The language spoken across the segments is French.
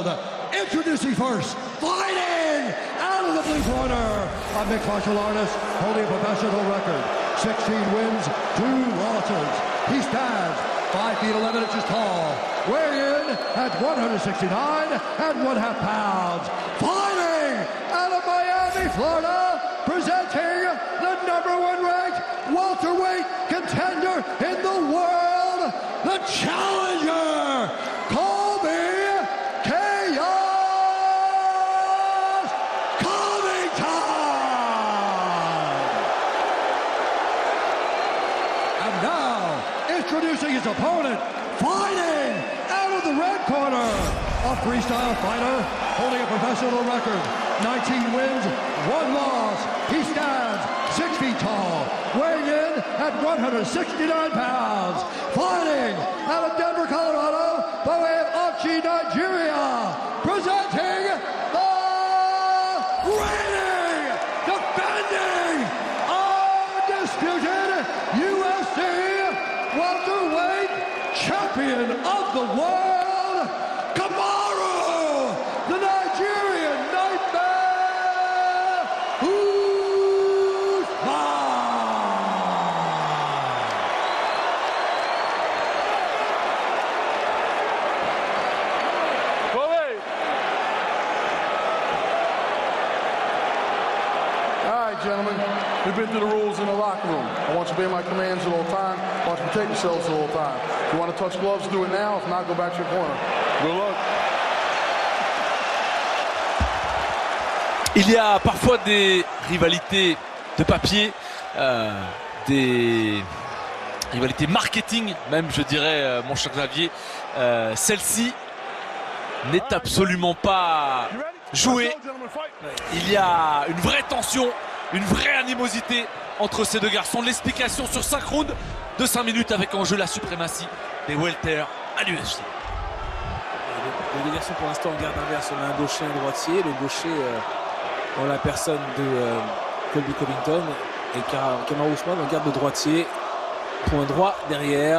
world. Introducing first, fighting out of the blue corner, a mixed martial artist holding a professional record. 16 wins, 2 losses. He stands 5 feet 11 inches tall, weighing in at 169 and 1/2 pounds. Fighting out of Miami, Florida, presenting the #1 ranked welterweight contender in the world, the challenger, Colby Chaos Covington! And now, introducing his opponent, fighting out of the red corner, a freestyle fighter holding a professional record, 19 wins, 1 loss. He stands 6 feet tall, weighing in at 169 pounds. Fighting out of Denver, Colorado, by way of Ochi, Nigeria, presenting the reigning, defending, undisputed UFC welterweight champion of the world, Kamaru, the Nigerian Nightmare, Gentlemen, we've been through the rules in the locker room. I want you to obey my commands at all time. I want you to protect yourselves at all time. If you want to touch gloves, do it now. If not, go back to your corner. Good luck. Il y a parfois des rivalités de papier, des rivalités marketing, même je dirais, mon cher Xavier. Celle-ci n'est absolument pas jouée. Il y a une vraie tension, une vraie animosité entre ces deux garçons. L'explication sur 5 rounds de 5 minutes avec en jeu la suprématie des welter à l'UFC. Les deux garçons pour l'instant en garde inverse, on a un gaucher et un droitier. Le gaucher en la personne de Colby Covington et Kamaru Usman en garde de droitier. Point droit derrière.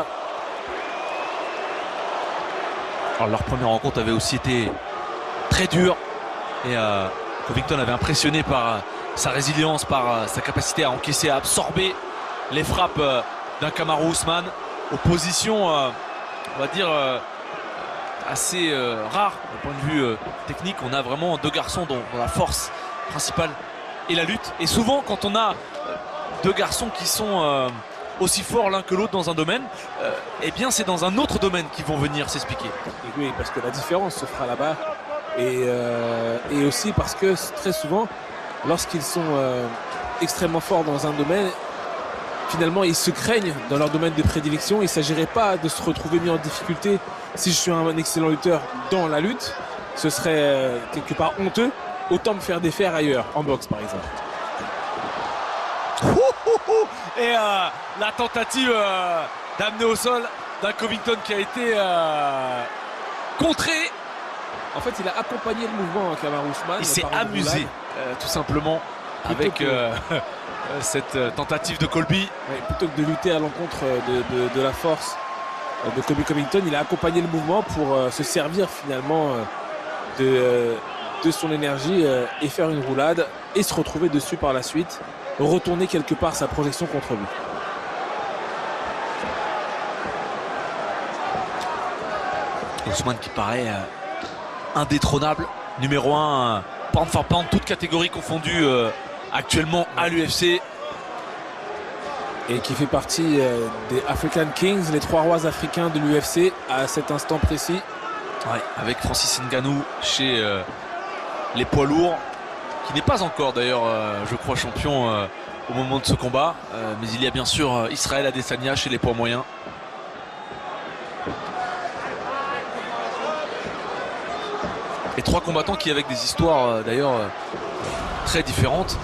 Alors leur première rencontre avait aussi été très dure et Covington avait impressionné par sa résilience, par sa capacité à encaisser, à absorber les frappes d'un Kamaru Usman. Opposition, on va dire, assez rare du point de vue technique. On a vraiment deux garçons dont la force principale est la lutte. Et souvent, quand on a deux garçons qui sont aussi forts l'un que l'autre dans un domaine, eh bien c'est dans un autre domaine qu'ils vont venir s'expliquer. Oui, parce que la différence se fera là-bas. Et aussi parce que très souvent, lorsqu'ils sont extrêmement forts dans un domaine, finalement ils se craignent dans leur domaine de prédilection. Il ne s'agirait pas de se retrouver mis en difficulté si je suis un excellent lutteur dans la lutte. Ce serait quelque part honteux. Autant me faire défaire ailleurs, en boxe par exemple. Et la tentative d'amener au sol d'un Covington qui a été contré. En fait, il a accompagné le mouvement Kamaru Usman. Il s'est amusé tout simplement avec cette tentative de Colby. Ouais, plutôt que de lutter à l'encontre de la force de Colby Covington, il a accompagné le mouvement pour se servir finalement de son énergie et faire une roulade et se retrouver dessus par la suite, retourner quelque part sa projection contre lui. Usman qui paraît indétrônable, numéro 1 pound for pound, toute catégorie confondue actuellement à l'UFC. Et qui fait partie des African Kings, les 3 rois africains de l'UFC à cet instant précis. Ouais, avec Francis Ngannou chez les poids lourds, qui n'est pas encore d'ailleurs, je crois, champion au moment de ce combat. Mais il y a bien sûr Israël Adesanya chez les poids moyens. Et 3 combattants qui, avec des histoires d'ailleurs très différentes,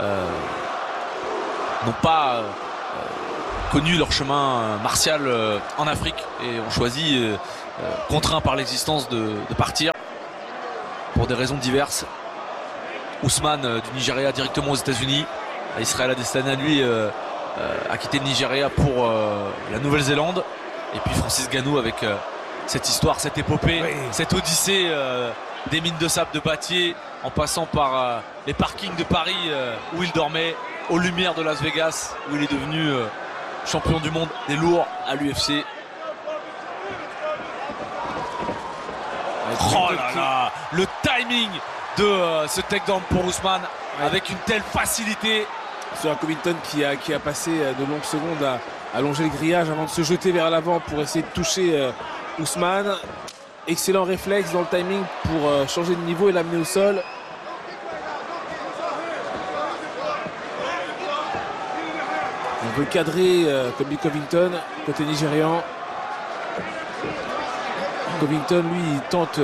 n'ont pas connu leur chemin martial en Afrique et ont choisi, contraints par l'existence, de partir pour des raisons diverses. Usman du Nigeria directement aux États-Unis. Israël Adesanya, lui, a quitté le Nigeria pour la Nouvelle-Zélande. Et puis Francis Ngannou avec cette histoire, cette épopée, oui, cette odyssée des mines de sable de Battier, en passant par les parkings de Paris où il dormait, aux lumières de Las Vegas où il est devenu champion du monde des lourds à l'UFC. Oh là là, le timing de ce takedown pour Ousmane, avec une telle facilité. Sur un Covington qui a passé de longues secondes à longer le grillage avant de se jeter vers l'avant pour essayer de toucher Ousmane. Excellent réflexe dans le timing pour changer de niveau et l'amener au sol. On veut cadrer Colby Covington côté nigérian. Covington, lui, il tente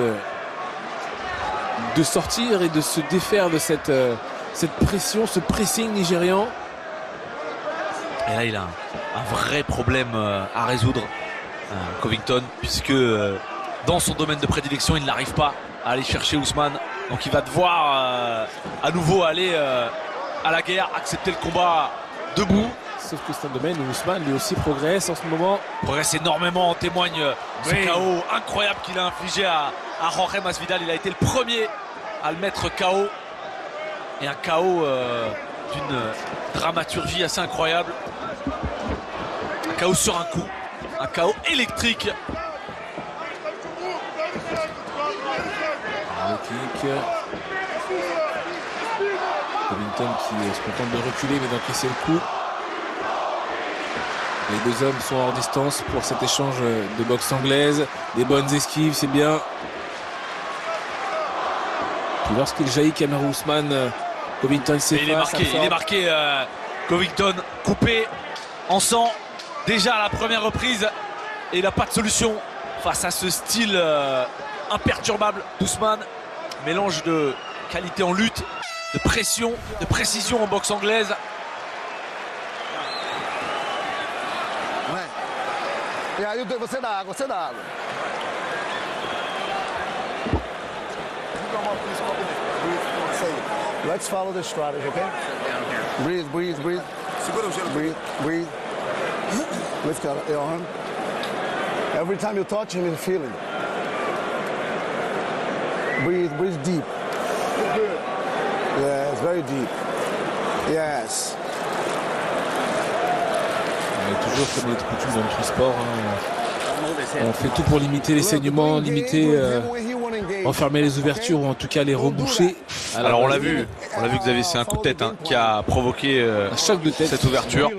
de sortir et de se défaire de cette pression, ce pressing nigérian. Et là, il a un vrai problème à résoudre, Covington, puisque dans son domaine de prédilection, il n'arrive pas à aller chercher Ousmane. Donc il va devoir à nouveau aller à la guerre, accepter le combat debout. Sauf que c'est un domaine où Ousmane lui aussi progresse en ce moment. Progresse énormément, en témoigne ce KO incroyable qu'il a infligé à Jorge Masvidal. Il a été le premier à le mettre KO. Et un KO d'une dramaturgie assez incroyable. Un KO sur un coup. Un KO électrique. Le kick. Covington qui se contente de reculer mais d'encaisser le coup. Les deux hommes sont hors distance pour cet échange de boxe anglaise. Des bonnes esquives, c'est bien. Puis lorsqu'il jaillit Kamaru Ousmane, Covington s'efface. Il est marqué Covington coupé en sang déjà à la première reprise. Et il n'a pas de solution face à ce style imperturbable d'Ousmane. Mélange de qualité en lutte, de pression, de précision en boxe anglaise. Você dá água, você dá água. Let's follow this strategy, okay? Breathe, breathe, breathe. Breathe, breathe. Lift your arm. Every time you touch him, you feel it. Breathe, breathe deep. Yes, very deep. Yes. Toujours comme les coutumes dans notre sport, on fait tout pour limiter les saignements, enfermer les ouvertures ou en tout cas les reboucher. Alors on l'a vu Xavier, c'est un coup de tête qui a provoqué un choc de tête. Cette ouverture.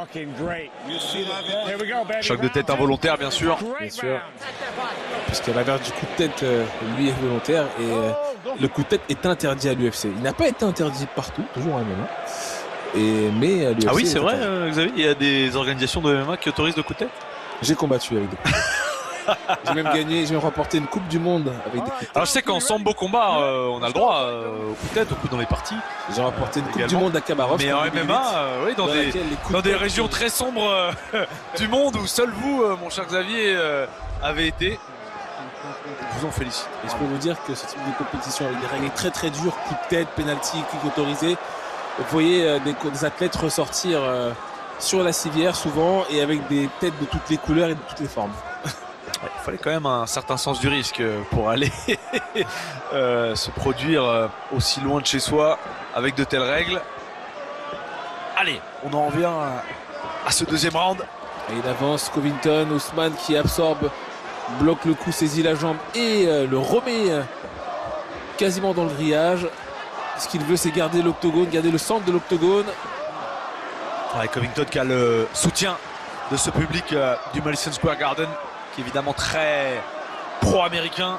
Choc de tête involontaire bien sûr. Bien sûr. Puisqu'à l'inverse du coup de tête, lui est volontaire et le coup de tête est interdit à l'UFC. Il n'a pas été interdit partout, toujours à MMA. Mais ah oui, c'est vrai, Xavier, il y a des organisations de MMA qui autorisent le coup de tête. J'ai combattu avec des coups de tête. J'ai même gagné, j'ai même remporté une Coupe du Monde avec des coups de tête. Alors je sais qu'en sambo combat, on a le droit au coup de tête, au coup dans les parties. J'ai remporté une Coupe du Monde à Khabarovsk. Mais en MMA, oui, dans des régions très sombres du monde où seul vous, mon cher Xavier, avez été. Je vous en félicite. Et je peux vous dire que ce type de compétition avec des règles très très dures, coup de tête, penalty, kick autorisé, vous voyez des athlètes ressortir sur la civière souvent et avec des têtes de toutes les couleurs et de toutes les formes. Il fallait quand même un certain sens du risque pour aller se produire aussi loin de chez soi avec de telles règles. Allez, on en revient à ce deuxième round. Et il avance Covington, Ousmane qui absorbe, bloque le coup, saisit la jambe et le remet quasiment dans le grillage. Ce qu'il veut, c'est garder l'octogone, garder le centre de l'octogone. Ouais, Covington qui a le soutien de ce public du Madison Square Garden, qui est évidemment très pro-américain.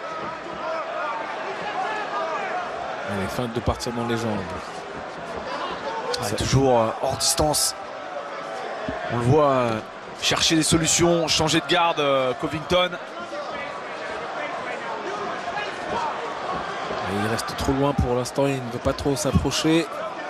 Il est fin de partir dans les jambes. Ouais, toujours hors distance. On le voit chercher des solutions, changer de garde, Covington. Il reste trop loin pour l'instant, il ne veut pas trop s'approcher.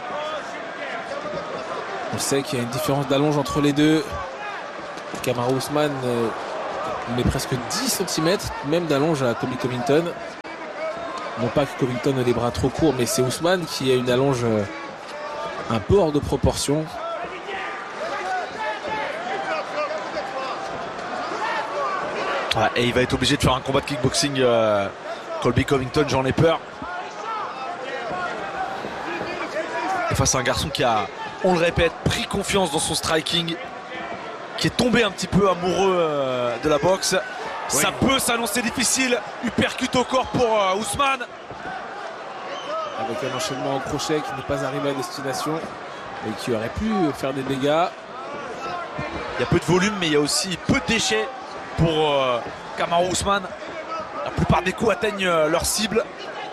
On sait qu'il y a une différence d'allonge entre les deux. Kamaru Ousmane met presque 10 cm même d'allonge à Colby Covington. Non pas que Covington ait les bras trop courts, mais c'est Ousmane qui a une allonge un peu hors de proportion. Ouais, et il va être obligé de faire un combat de kickboxing Colby Covington, j'en ai peur. Et face à un garçon qui a, on le répète, pris confiance dans son striking, qui est tombé un petit peu amoureux de la boxe. Oui. Ça peut s'annoncer difficile. Uppercut au corps pour Ousmane. Avec un enchaînement au crochet qui n'est pas arrivé à destination et qui aurait pu faire des dégâts. Il y a peu de volume, mais il y a aussi peu de déchets pour Kamaru Ousmane. La plupart des coups atteignent leur cible.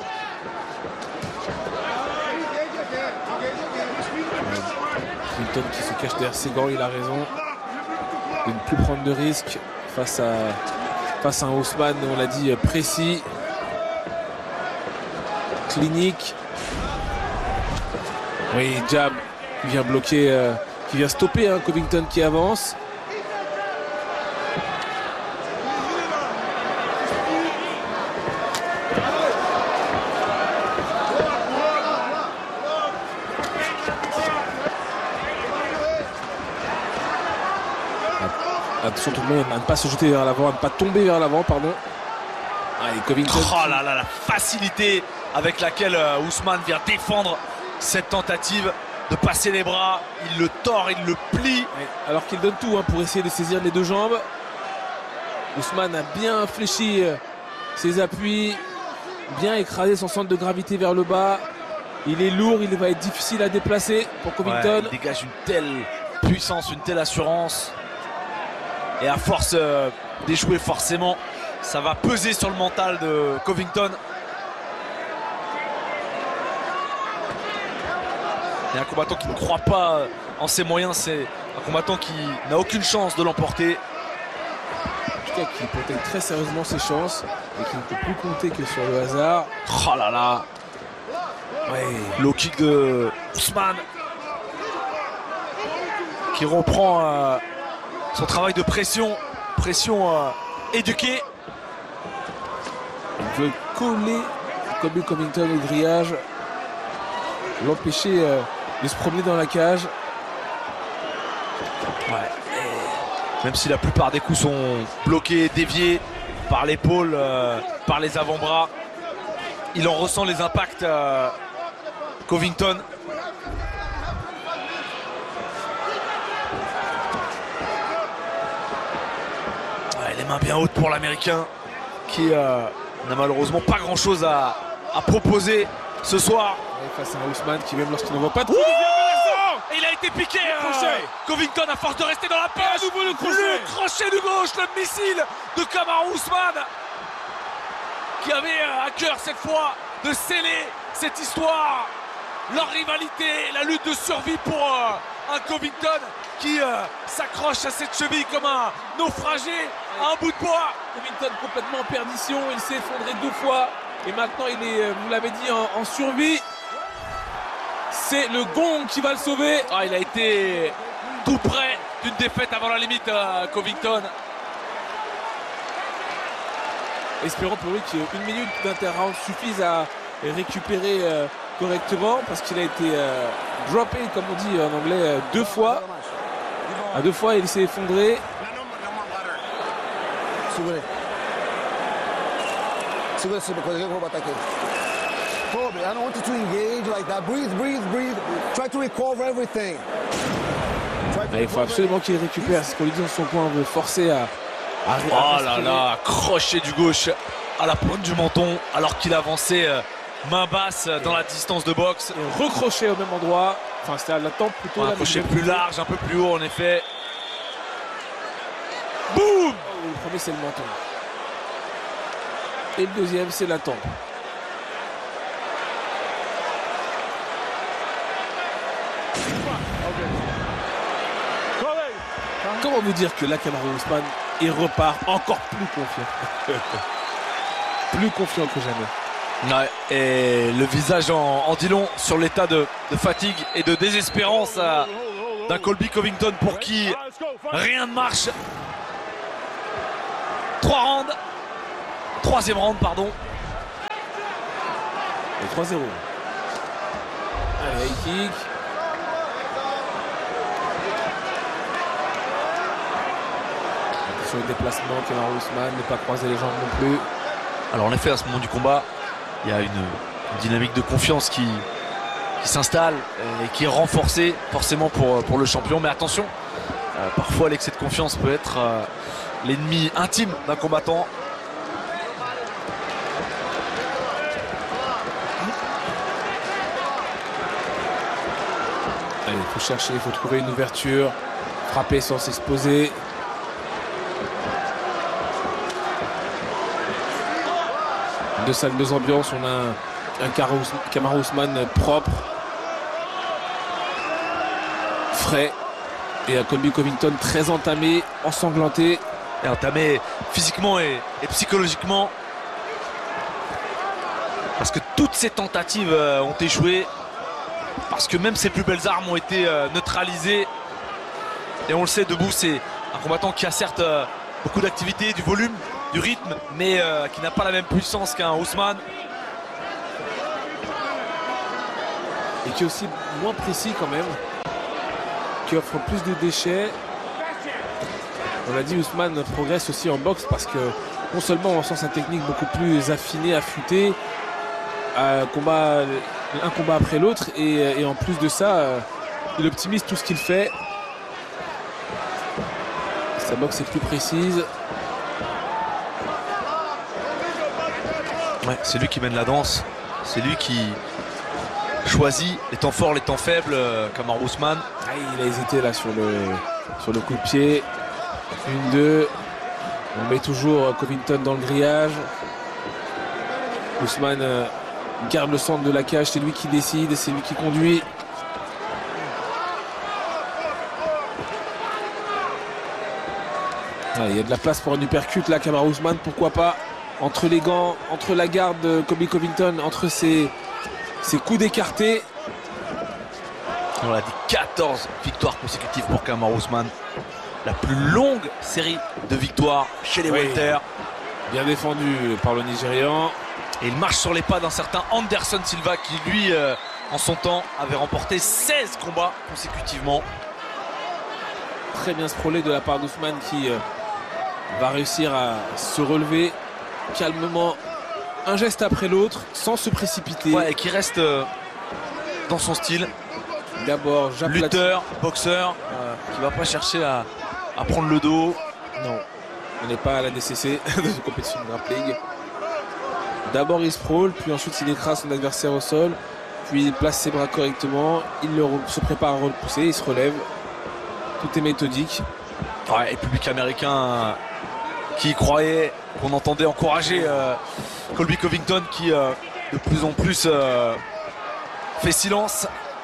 Clinton qui se cache derrière ses gants, il a raison de ne plus prendre de risques face à un Ousmane, on l'a dit, précis, clinique. Oui, jab qui vient bloquer, qui vient stopper Covington qui avance. Attention tout le monde à ne pas se jeter vers l'avant, à ne pas tomber vers l'avant, pardon. Allez, Covington. Oh là là, la facilité avec laquelle Ousmane vient défendre cette tentative de passer les bras. Il le tord, il le plie. Alors qu'il donne tout pour essayer de saisir les deux jambes. Ousmane a bien fléchi ses appuis, bien écrasé son centre de gravité vers le bas. Il est lourd, il va être difficile à déplacer pour Covington. Il dégage une telle puissance, une telle assurance. Et à force d'échouer, forcément, ça va peser sur le mental de Covington. Et un combattant qui ne croit pas en ses moyens, c'est un combattant qui n'a aucune chance de l'emporter. En tout cas, qui protège très sérieusement ses chances et qui ne peut plus compter que sur le hasard. Oh là là. Ouais. Low kick de Ousmane qui reprend son travail de pression éduquée. Il veut coller Colby Covington au grillage, l'empêcher de se promener dans la cage. Ouais. Même si la plupart des coups sont bloqués, déviés par l'épaule, par les avant-bras, il en ressent les impacts, Covington. Ouais, les mains bien hautes pour l'Américain qui n'a malheureusement pas grand-chose à proposer ce soir. Et face à un Ousmane qui, même lorsqu'il ne voit pas de et il a été piqué. Covington, à force de rester dans la poche. Le crochet de gauche, le missile de Kamaru Ousmane, qui avait à cœur cette fois de sceller cette histoire, leur rivalité, la lutte de survie pour un Covington qui s'accroche à cette cheville comme un naufragé à un bout de bois. Covington complètement en perdition, il s'est effondré 2 fois et maintenant il est, vous l'avez dit, en survie. C'est le gong qui va le sauver. Ah, il a été tout près d'une défaite avant la limite, Covington. Espérons pour lui qu'une minute d'interround suffise à récupérer correctement, parce qu'il a été droppé, comme on dit en anglais, 2 fois. À 2 fois, il s'est effondré. Colby, I don't want you to engage like that. Breathe, breathe, breathe. Try to recover everything. Il faut absolument qu'il récupère. C'est ce qu'on lui dit dans son coin. On veut forcer à oh là là, crochet du gauche à la pointe du menton alors qu'il avançait main basse dans la distance de boxe. Et recrochet au même endroit. Enfin, c'était à la tempe plutôt. Un crochet plus large, un peu plus haut en effet. Boum! Le premier, c'est le menton. Et le deuxième, c'est la tempe. Comment vous dire que là, Kamaru Ousmane, il repart encore plus confiant. Plus confiant que jamais. Ouais, et le visage en dit long sur l'état de fatigue et de désespérance d'un Colby Covington pour qui rien ne marche. 3 rounds. 3e round, pardon. Et 3-0. Allez, high kick. Sur le déplacement, Kamaru Ousmane ne pas croiser les jambes non plus. Alors en effet, à ce moment du combat, il y a une dynamique de confiance qui s'installe et qui est renforcée forcément pour le champion. Mais attention, parfois l'excès de confiance peut être l'ennemi intime d'un combattant. Allez, il faut chercher, il faut trouver une ouverture, frapper sans s'exposer. Deux salles, deux ambiances, on a un Kamaru Usman propre, frais, et un Colby Covington très entamé, ensanglanté. Et entamé physiquement et psychologiquement. Parce que toutes ces tentatives ont échoué. Parce que même ses plus belles armes ont été neutralisées. Et on le sait, debout, c'est un combattant qui a certes beaucoup d'activité, du volume, du rythme, mais qui n'a pas la même puissance qu'un Usman. Et qui est aussi moins précis quand même, qui offre plus de déchets. On l'a dit, Usman progresse aussi en boxe parce que non seulement on sent sa technique beaucoup plus affinée, affûtée, un combat après l'autre, et en plus de ça, il optimise tout ce qu'il fait. Sa boxe est plus précise. Ouais, c'est lui qui mène la danse, c'est lui qui choisit les temps forts, les temps faibles, Kamaru Usman. Ah, il a hésité là sur le coup de pied. 1-2. On met toujours Covington dans le grillage. Usman garde le centre de la cage, c'est lui qui décide, c'est lui qui conduit. Ah, il y a de la place pour un uppercut là, Kamaru Usman, pourquoi pas. Entre les gants, entre la garde de Colby Covington, entre ses coups d'écarté. On l'a dit, 14 victoires consécutives pour Kamaru Usman. La plus longue série de victoires chez les welter. Bien défendu par le Nigérian. Et il marche sur les pas d'un certain Anderson Silva qui, lui, en son temps, avait remporté 16 combats consécutivement. Très bien sprawlé de la part d'Ousmane qui va réussir à se relever calmement, un geste après l'autre, sans se précipiter. Ouais, et qui reste dans son style. D'abord, lutteur, boxeur, qui va pas chercher à prendre le dos. Non, on n'est pas à la DCC de compétition de grappling. D'abord il sprawl, puis ensuite il écrase son adversaire au sol, puis il place ses bras correctement, il se prépare à repousser, il se relève. Tout est méthodique. Ouais, et le public américain qui y croyait, qu'on entendait encourager Colby Covington qui de plus en plus fait silence.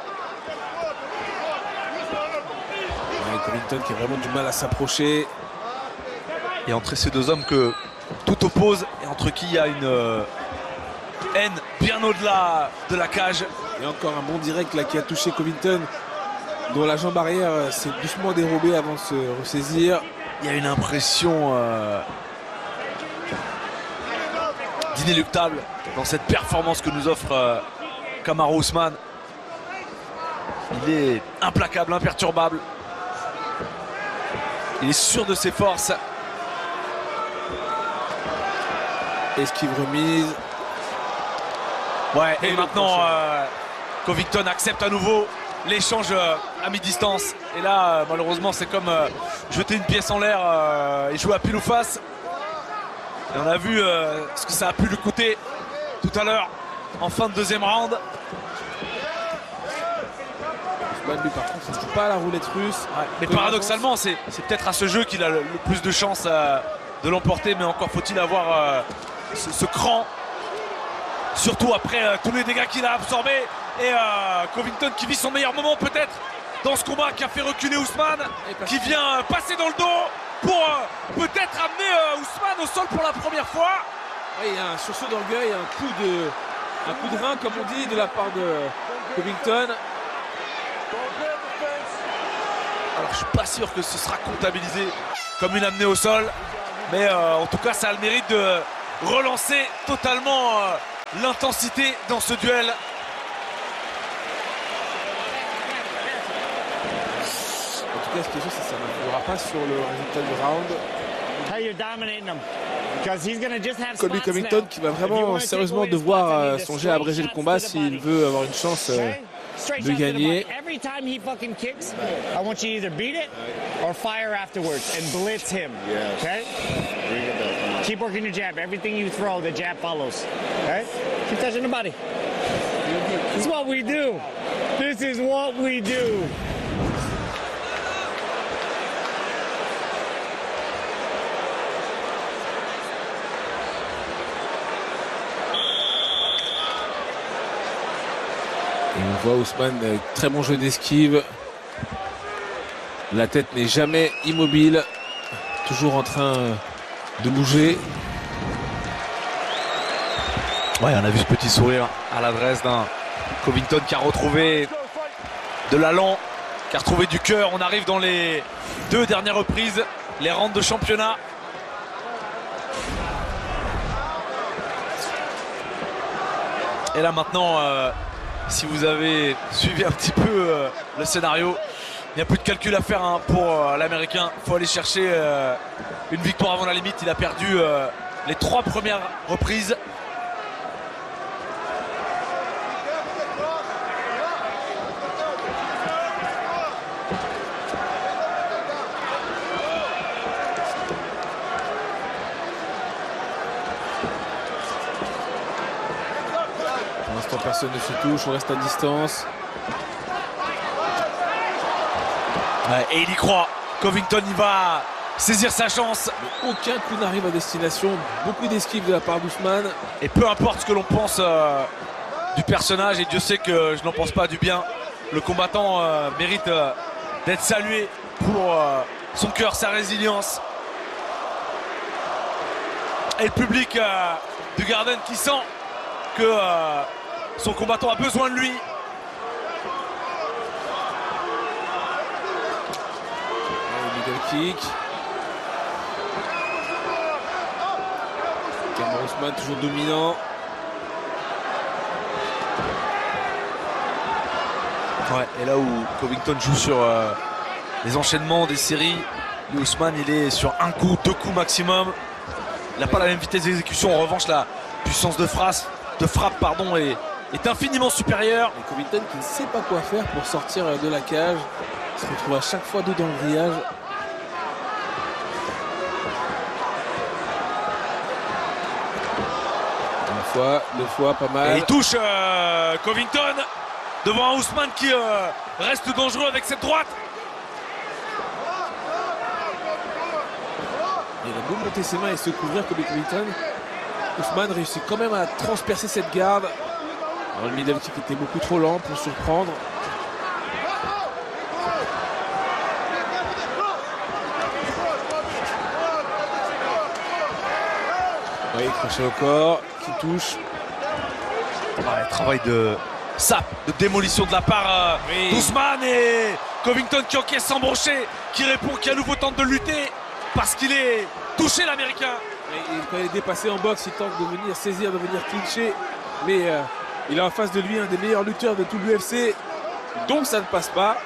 Ouais, Covington qui a vraiment du mal à s'approcher. Et entre ces deux hommes que tout oppose et entre qui il y a une haine bien au-delà de la cage. Et encore un bon direct là qui a touché Covington, dont la jambe arrière s'est doucement dérobée avant de se ressaisir. Il y a une impression d'inéluctable dans cette performance que nous offre Kamaru Usman. Il est implacable, imperturbable. Il est sûr de ses forces. Esquive remise. Ouais, et maintenant Covington accepte à nouveau l'échange à mi-distance. Et là, malheureusement, c'est comme jeter une pièce en l'air et jouer à pile ou face. Et on a vu ce que ça a pu lui coûter tout à l'heure en fin de deuxième round. Usman, lui, par contre, il ne joue pas à la roulette russe. Ouais, mais paradoxalement, c'est peut-être à ce jeu qu'il a le plus de chances de l'emporter. Mais encore faut-il avoir ce cran. Surtout après tous les dégâts qu'il a absorbés. Et Covington qui vit son meilleur moment peut-être dans ce combat, qui a fait reculer Usman, qui vient passer dans le dos pour peut-être amener Usman au sol pour la première fois. Oui, il y a un sursaut d'orgueil, un coup de rein comme on dit de la part de Covington. Alors je suis pas sûr que ce sera comptabilisé comme une amenée au sol, mais en tout cas ça a le mérite de relancer totalement l'intensité dans ce duel. En tout cas, ce qui est sûr, c'est que ça ne jouera pas sur le résultat du round. Colby Covington qui va vraiment sérieusement devoir songer à abréger le combat s'il veut avoir une chance de gagner. Every time he fucking kicks, I want you to either beat it or fire afterwards and blitz him. Okay? Keep working your jab. Everything you throw, the jab follows. Okay? Keep touching the body. This is what we do. This is what we do. Et on voit Ousmane, très bon jeu d'esquive. La tête n'est jamais immobile, toujours en train de bouger. Ouais, on a vu ce petit sourire à l'adresse d'un Covington qui a retrouvé de l'allant, qui a retrouvé du cœur. On arrive dans les 2 dernières reprises, les rounds de championnat. Et là maintenant, si vous avez suivi un petit peu le scénario, il n'y a plus de calcul à faire hein, pour l'Américain. Il faut aller chercher une victoire avant la limite. Il a perdu les 3 premières reprises. Pour l'instant, personne ne se touche, on reste à distance. Ouais, et il y croit. Covington, il va saisir sa chance. Mais aucun coup n'arrive à destination. Beaucoup d'esquives de la part d'Ousmane. Et peu importe ce que l'on pense du personnage, et Dieu sait que je n'en pense pas du bien, le combattant mérite d'être salué pour son cœur, sa résilience. Et le public du Garden qui sent que son combattant a besoin de lui. Kick. Kamaru Usman toujours dominant. Ouais, et là où Covington joue sur les enchaînements des séries, Usman il est sur 1 coup, 2 coups maximum. Il n'a pas la même vitesse d'exécution. En revanche, la puissance de frappe pardon, est infiniment supérieure. Et Covington qui ne sait pas quoi faire pour sortir de la cage. Il se retrouve à chaque fois dos dans le grillage. Deux fois, pas mal. Et il touche Covington devant un Ousmane qui reste dangereux avec cette droite. Il a beau monter ses mains et se couvrir comme Covington. Ousmane réussit quand même à transpercer cette garde. Alors, le middle kick était beaucoup trop lent pour surprendre. Oui, crochet au corps, qui touche. Ouais, travail de sape, de démolition de la part d'Ousmane, et Covington qui encaisse sans broncher, qui répond, qui à nouveau tente de lutter parce qu'il est touché l'Américain. Quand il est dépassé en boxe, il tente de venir saisir, de venir clincher, mais il a en face de lui un des meilleurs lutteurs de tout l'UFC, donc ça ne passe pas.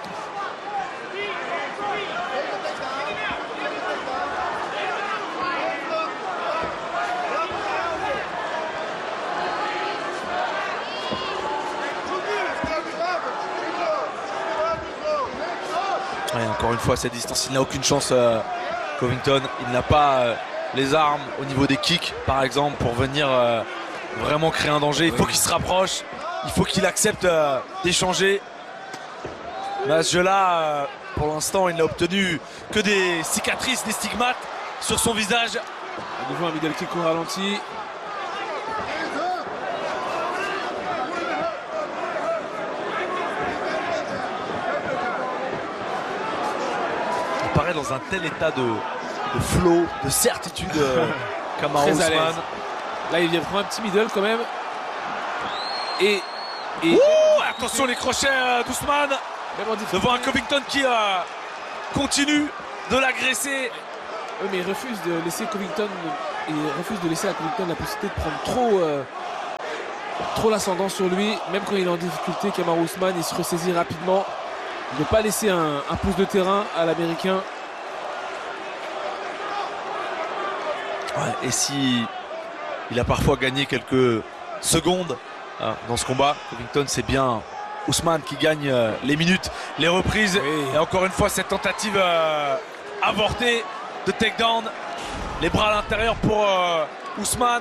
Ouais, encore une fois, à cette distance, il n'a aucune chance, Covington. Il n'a pas les armes au niveau des kicks, par exemple, pour venir vraiment créer un danger. Il faut qu'il se rapproche, il faut qu'il accepte d'échanger. Mais à ce jeu-là, pour l'instant, il n'a obtenu que des cicatrices, des stigmates sur son visage. À nouveau un middle kick au ralenti. Dans un tel état de flow, de certitude, Kamaru Usman. Là, il vient prendre un petit middle quand même. Et attention les crochets d'Ousmane devant un Covington qui continue de l'agresser. Oui, mais il refuse de laisser Covington. Il refuse de laisser à Covington la possibilité de prendre trop l'ascendant sur lui. Même quand il est en difficulté, Kamaru Usman, il se ressaisit rapidement. Il ne veut pas laisser un pouce de terrain à l'Américain. Ouais, et si il a parfois gagné quelques secondes dans ce combat, Covington, c'est bien Ousmane qui gagne les minutes, les reprises. Oui. Et encore une fois, cette tentative avortée de takedown. Les bras à l'intérieur pour Ousmane.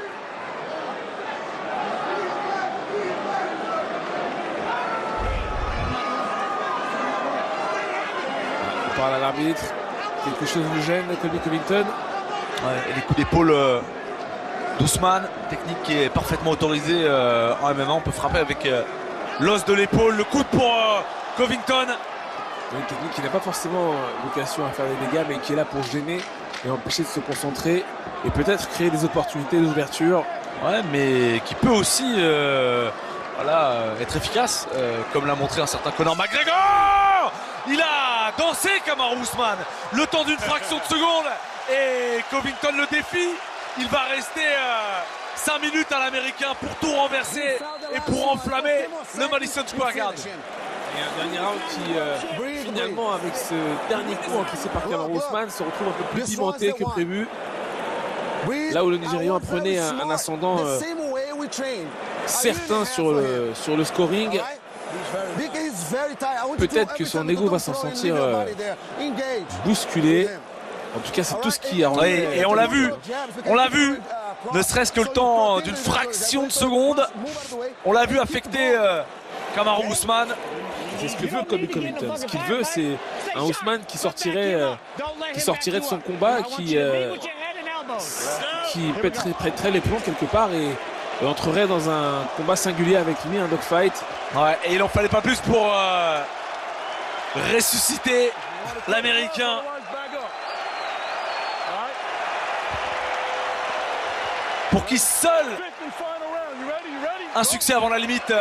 On parle à l'arbitre. Quelque chose le gêne, Colby Covington. Ouais, et les coups d'épaule d'Ousmane, technique qui est parfaitement autorisée en MMA. On peut frapper avec l'os de l'épaule. Le coude pour Covington. Une technique qui n'a pas forcément vocation à faire des dégâts, mais qui est là pour gêner et empêcher de se concentrer et peut-être créer des opportunités d'ouverture. Ouais, mais qui peut aussi être efficace, comme l'a montré un certain Conor McGregor. Il a dansé Kamaru Ousmane le temps d'une fraction de seconde et Covington le défie. Il va rester 5 minutes à l'américain pour tout renverser et pour enflammer le Madison Square Garden. Et un dernier round qui finalement, avec ce dernier coup encaissé par Kamaru Ousmane, se retrouve un peu plus pimenté que prévu. Là où le Nigérian prenait un ascendant certain sur le scoring, peut-être que son ego va s'en sentir bousculé. En tout cas, c'est tout ce qui a rendu. Oui, et on l'a vu, ne serait-ce que le temps d'une fraction de seconde, on l'a vu affecter Kamaru Ousmane. C'est ce que veut Colby Covington. Ce qu'il veut, c'est un Ousmane qui sortirait de son combat, qui prêterait les plombs quelque part et entrerait dans un combat singulier avec lui, un dogfight. Ouais, et il n'en fallait pas plus pour ressusciter l'Américain. Pour qui seul un succès avant la limite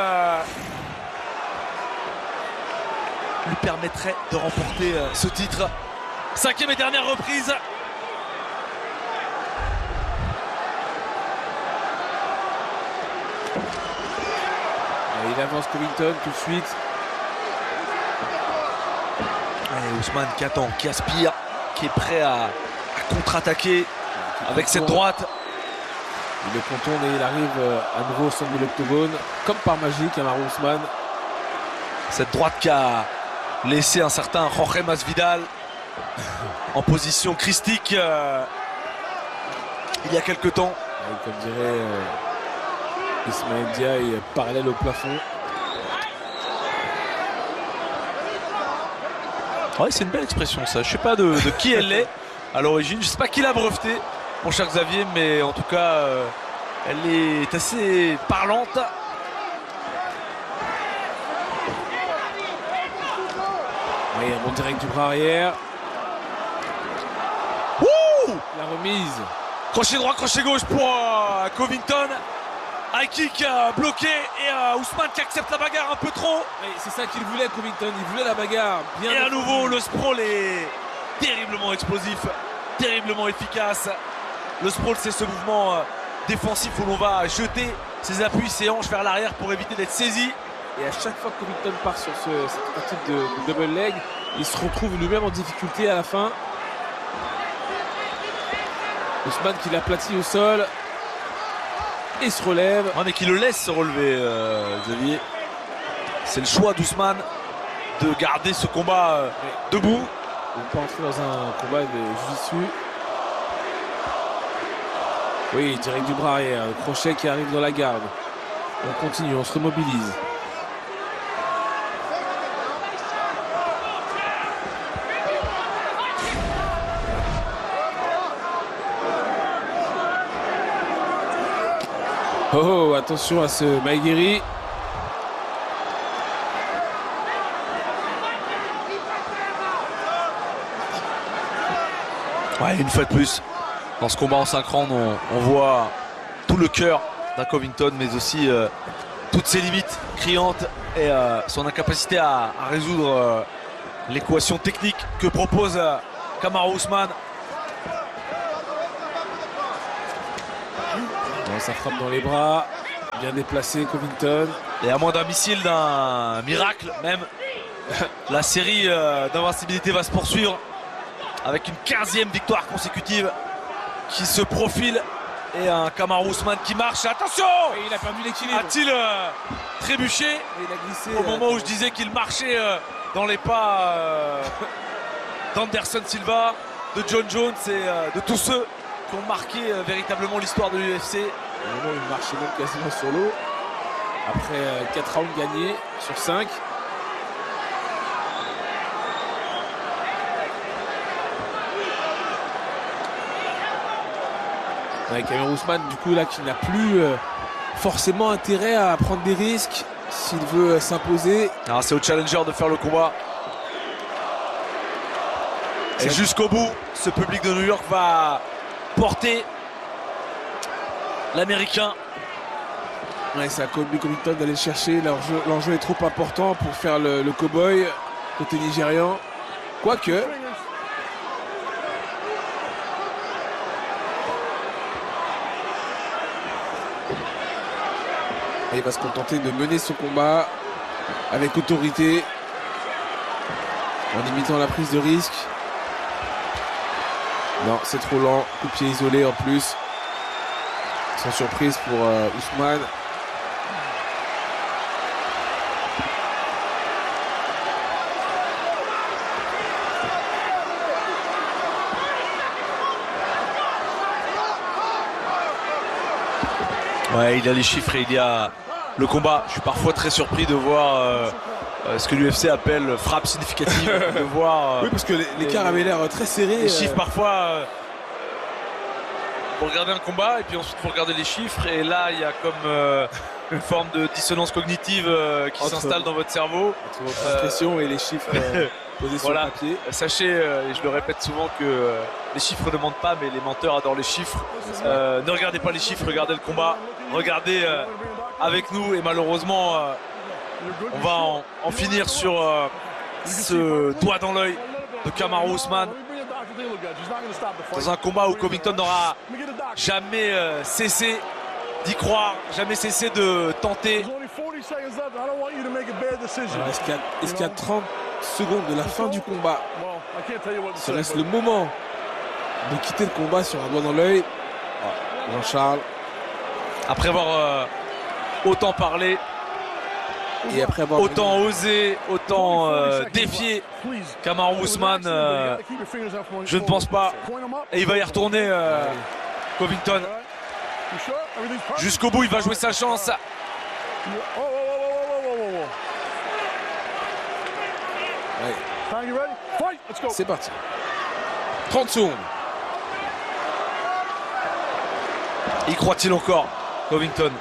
lui permettrait de remporter ce titre. 5e et dernière reprise. Il avance Covington tout de suite. Et Ousmane qui attend, qui aspire, qui est prêt à contre-attaquer avec cette droite. Il le contourne et il arrive à nouveau au centre de l'octogone, comme par magie, Kamaru Ousmane. Cette droite qui a laissé un certain Jorge Masvidal en position christique il y a quelques temps. Et comme dirait Ismaël Diaye, parallèle au plafond. Ouais, c'est une belle expression ça. Je sais pas de qui elle est à l'origine. Je sais pas qui l'a brevetée, mon cher Xavier, mais en tout cas, elle est assez parlante. Oui, un bon direct du bras arrière. Ouh, la remise. Crochet droit, crochet gauche pour Covington. High kick bloqué et Ousmane qui accepte la bagarre un peu trop. C'est ça qu'il voulait, Covington. Il voulait la bagarre. Bien et à nouveau, le sprawl est terriblement explosif, terriblement efficace. Le sprawl, c'est ce mouvement défensif où l'on va jeter ses appuis, ses hanches vers l'arrière pour éviter d'être saisi. Et à chaque fois que Covington part sur cette tentative de double leg, il se retrouve lui-même en difficulté à la fin. Ousmane qui l'aplatit au sol et se relève. Ouais, mais qui le laisse se relever, Xavier. C'est le choix d'Ousmane de garder ce combat debout. On peut entrer dans un combat de jiu-jitsu. Oui, direct du bras arrière. Le crochet qui arrive dans la garde. On continue, on se remobilise. Oh, attention à ce Maïgueri. Ouais, une fois de plus, dans ce combat en 5 rounds, on voit tout le cœur d'un Covington, mais aussi toutes ses limites criantes et son incapacité à résoudre l'équation technique que propose Kamaru Ousmane. Ça frappe dans les bras, bien déplacé Covington. Et à moins d'un missile, d'un miracle même, la série d'invincibilité va se poursuivre avec une 15e victoire consécutive qui se profile et un Kamaru Usman qui marche. Attention! Et il a perdu l'équilibre. A-t-il trébuché Et il a glissé au moment où je disais qu'il marchait dans les pas d'Anderson Silva, de John Jones et de tous ceux qui ont marqué véritablement l'histoire de l'UFC. Au moment où il marchait même quasiment sur l'eau. Après 4 rounds gagnés sur 5. Avec Kamaru Usman, du coup, là, qui n'a plus forcément intérêt à prendre des risques s'il veut s'imposer. Alors c'est au challenger de faire le combat. Et jusqu'au bout, ce public de New York va porter l'Américain. Ouais, c'est à Colby Covington d'aller chercher. L'enjeu est trop important pour faire le cow-boy côté nigérian. Quoique. Et il va se contenter de mener son combat avec autorité, en limitant la prise de risque. Non, c'est trop lent. Coup de pied isolé en plus. Sans surprise pour Usman. Ouais, il a les chiffres et il y a le combat. Je suis parfois très surpris de voir ce que l'UFC appelle frappe significative. De voir oui, parce que l'écart avait l'air très serré. Les chiffres parfois. Faut regarder un combat et puis ensuite faut regarder les chiffres. Et là, il y a comme une forme de dissonance cognitive qui s'installe dans votre cerveau. Entre votre impression et les chiffres posés sur le papier. Sachez, et je le répète souvent, que les chiffres ne mentent pas, mais les menteurs adorent les chiffres. Ne regardez pas les chiffres, regardez le combat. Regardez avec nous et malheureusement on va en finir sur ce doigt dans l'œil de Kamaru Usman dans un combat où Covington n'aura jamais cessé d'y croire, jamais cessé de tenter. Est-ce qu'il y a 30 secondes de la fin du combat, ce reste le moment de quitter le combat sur un doigt dans l'œil? Jean-Charles, après avoir autant parlé et après avoir autant osé, autant défié Kamaru Usman, je ne pense pas. Et il va y retourner Covington. Jusqu'au bout, il va jouer sa chance. C'est parti. 30 secondes. Y croit-il encore, Covington?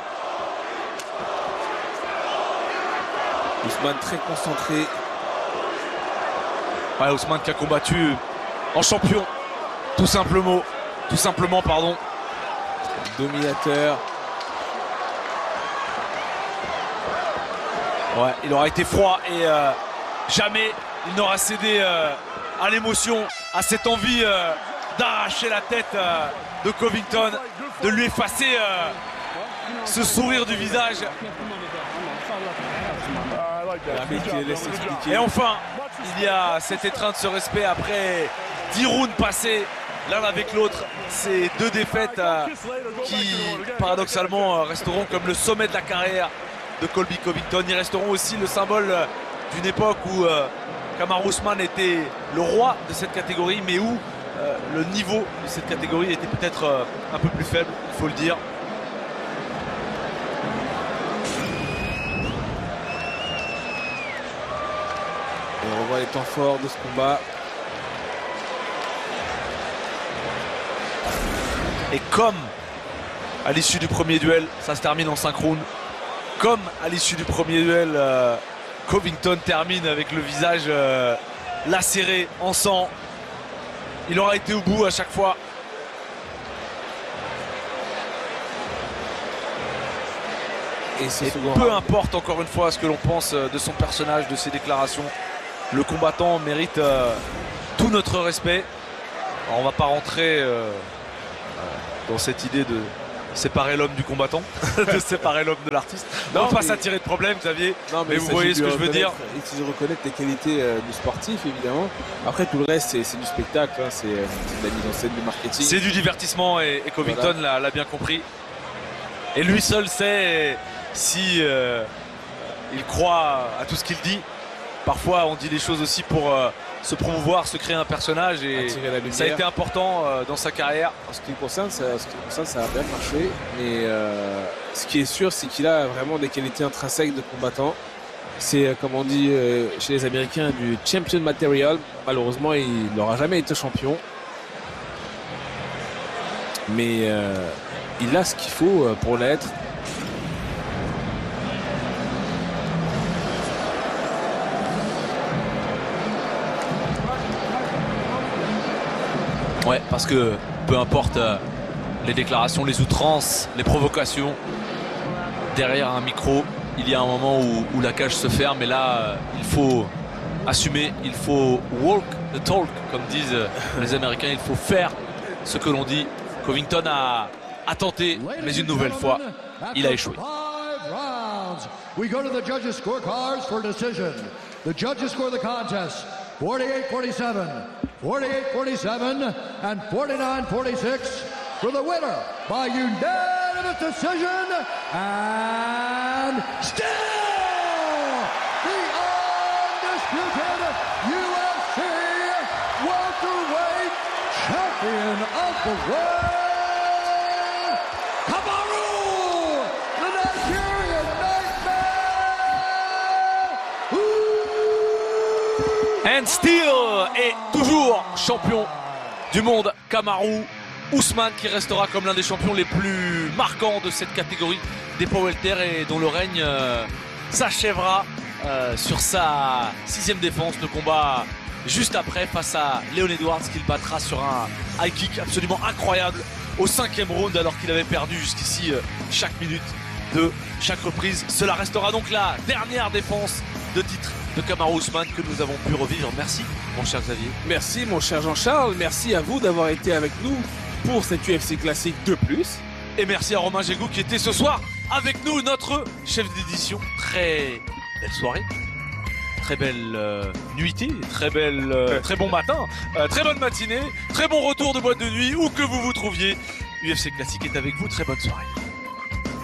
Usman très concentré. Ouais, Usman qui a combattu en champion, tout simplement, pardon. Dominateur. Ouais, il aura été froid et jamais il n'aura cédé à l'émotion, à cette envie d'arracher la tête de Covington, de lui effacer ce sourire du visage. Et enfin, il y a cette étreinte, ce respect après 10 rounds passés l'un avec l'autre. Ces deux défaites qui, paradoxalement, resteront comme le sommet de la carrière de Colby Covington. Ils resteront aussi le symbole d'une époque où Kamaru Usman était le roi de cette catégorie, mais où le niveau de cette catégorie était peut-être un peu plus faible, il faut le dire. Et on revoit les temps forts de ce combat. Et comme à l'issue du premier duel, ça se termine en 5 rounds, comme à l'issue du premier duel, Covington termine avec le visage lacéré, en sang. Il aura été au bout à chaque fois. Et peu importe encore une fois ce que l'on pense de son personnage, de ses déclarations, le combattant mérite tout notre respect. Alors on ne va pas rentrer dans cette idée séparer l'homme du combattant, de séparer l'homme de l'artiste. Non, pas s'attirer de problème, Xavier. Non, mais vous voyez ce que je veux dire. Il faut reconnaître les qualités du sportif, évidemment. Après, tout le reste, c'est du spectacle, hein, c'est de la mise en scène, du marketing. C'est du divertissement et Covington l'a bien compris. Et lui seul sait si il croit à tout ce qu'il dit. Parfois, on dit des choses aussi pour se promouvoir, se créer un personnage, et ça a été important dans sa carrière. En ce qui me concerne, ça a bien marché. Mais ce qui est sûr, c'est qu'il a vraiment des qualités intrinsèques de combattant. C'est, comme on dit chez les Américains, du champion material. Malheureusement, il n'aura jamais été champion. Mais il a ce qu'il faut pour l'être. Ouais, parce que peu importe les déclarations, les outrances, les provocations, derrière un micro, il y a un moment où la cage se ferme, et là, il faut assumer, il faut walk the talk, comme disent les Américains, il faut faire ce que l'on dit. Covington a tenté, mais une nouvelle fois, il a échoué. We go to the judges' scorecards for decision. The judges score the contest 48-47, 48-47, and 49-46 for the winner by unanimous decision, and still the undisputed UFC welterweight champion of the world, Kamaru, the Nigerian Nightmare. And still est toujours champion du monde, Kamaru Usman, qui restera comme l'un des champions les plus marquants de cette catégorie des poids welter, et dont le règne s'achèvera sur sa 6e défense. Le combat juste après face à Leon Edwards, qu'il battra sur un high kick absolument incroyable au 5e round, alors qu'il avait perdu jusqu'ici chaque minute de chaque reprise. Cela restera donc la dernière défense de titre de Kamaru Usman que nous avons pu revivre. Merci mon cher Xavier. Merci mon cher Jean-Charles, merci à vous d'avoir été avec nous pour cette UFC classique de plus. Et merci à Romain Gégou qui était ce soir avec nous, notre chef d'édition. Très belle soirée, très belle nuitée, très bon matin, très bonne matinée, très bon retour de boîte de nuit, où que vous vous trouviez. UFC Classique est avec vous, très bonne soirée.